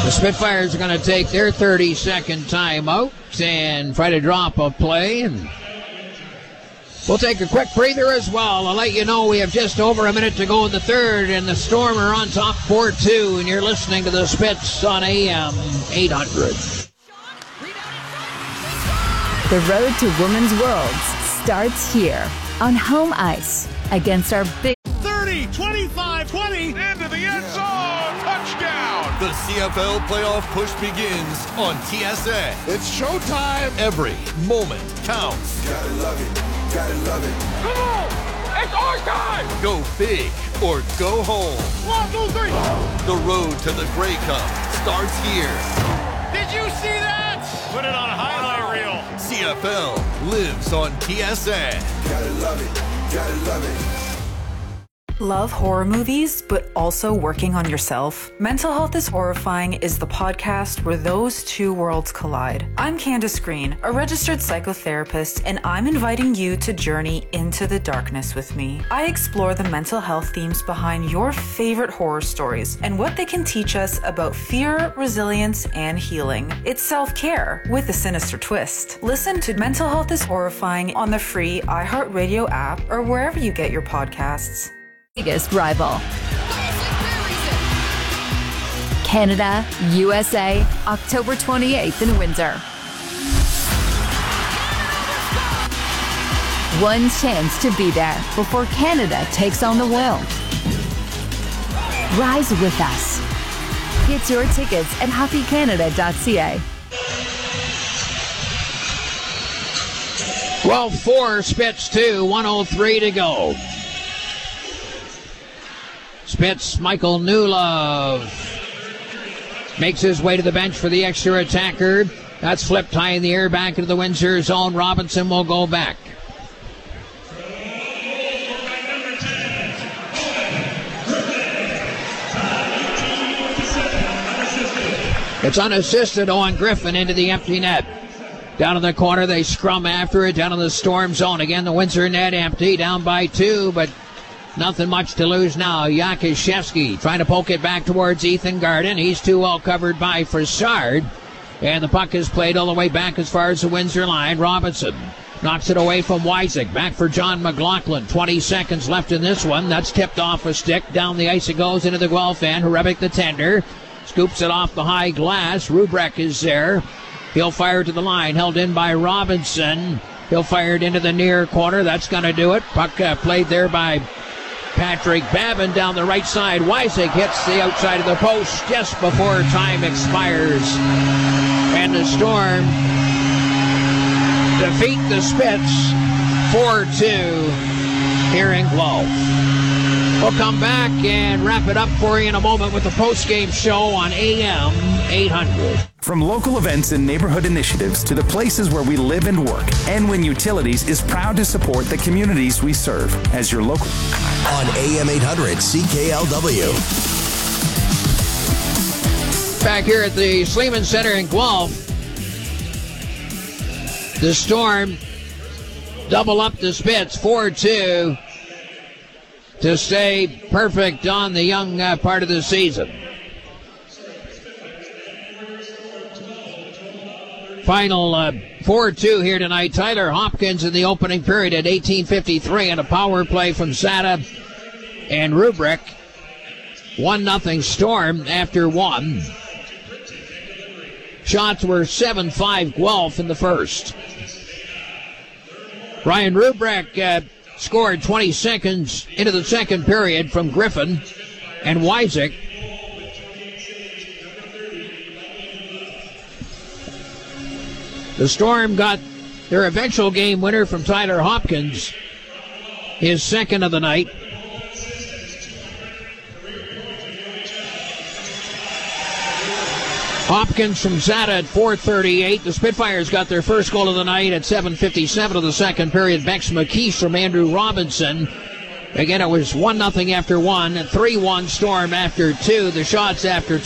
The Spitfires are going to take their 30-second timeout and try to drop a play, and we'll take a quick breather as well. I'll let you know we have just over a minute to go in the third, and the Storm are on top 4-2, and you're listening to the Spits on AM 800. The road to Women's Worlds starts here on home ice against our big 30, 25, 20, into the end zone, touchdown. The CFL playoff push begins on TSN. It's showtime. Every moment counts. Gotta love it, gotta love it. Come on, it's our time. Go big or go home. 1, 2, 3. The road to the Grey Cup starts here. Did you see that? Put it on a highlight reel. CFL lives on TSN. Gotta love it, gotta love it. Love horror movies, but also working on yourself? Mental Health is Horrifying is the podcast where those two worlds collide. I'm Candace Green, a registered psychotherapist, and I'm inviting you to journey into the darkness with me. I explore the mental health themes behind your favorite horror stories and what they can teach us about fear, resilience, and healing. It's self-care with a sinister twist. Listen to Mental Health is Horrifying on the free iHeartRadio app or wherever you get your podcasts. biggest rival. Canada, USA, October 28th in Windsor. One chance to be there before Canada takes on the world. Rise with us. Get your tickets at hockeycanada.ca. 12-4, Spits 2, 1:03 to go. Spits, Michael Newlove makes his way to the bench for the extra attacker. That's flipped high in the air back into the Windsor zone. Robinson will go back. It's unassisted. Owen Griffin into the empty net. Down in the corner, they scrum after it. Down in the Storm zone. Again, the Windsor net empty. Down by 2, but nothing much to lose now. Yakushevsky trying to poke it back towards Ethan Garden. He's too well covered by Fassard. And the puck is played all the way back as far as the Windsor line. Robinson knocks it away from Wysick. Back for John McLaughlin. 20 seconds left in this one. That's tipped off a stick. Down the ice it goes into the Guelph end. Hrebeck the tender scoops it off the high glass. Rubrek is there. He'll fire to the line. Held in by Robinson. He'll fire it into the near corner. That's going to do it. Puck played there by Patrick Babin down the right side. Wysick hits the outside of the post just before time expires. And the Storm defeat the Spits 4-2 here in Guelph. We'll come back and wrap it up for you in a moment with the post-game show on AM 800. From local events and neighborhood initiatives to the places where we live and work, NWin Utilities is proud to support the communities we serve as your local. On AM 800 CKLW. Back here at the Sleeman Center in Guelph, the Storm double up the Spits 4-2 to stay perfect on the young part of the season. Final 4-2 here tonight. Tyler Hopkins in the opening period at 18:53 and a power play from Zada and Rubrek. 1-0 Storm after 1. Shots were 7-5 Guelph in the first. Ryan Rubrek scored 20 seconds into the second period from Griffin and Wysick. The Storm got their eventual game winner from Tyler Hopkins, his second of the night. Hopkins from Zada at 4:38. The Spitfires got their first goal of the night at 7:57 of the second period. Bex McKeish from Andrew Robinson. Again, it was 1-0 after 1, and 3-1 Storm after 2. The shots after